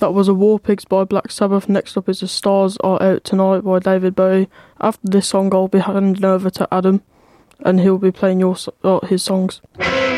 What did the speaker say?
That was a War Pigs by Black Sabbath. Next up is The Stars Are Out Tonight by David Bowie. After this song, I'll be handing over to Adam, and he'll be playing his songs.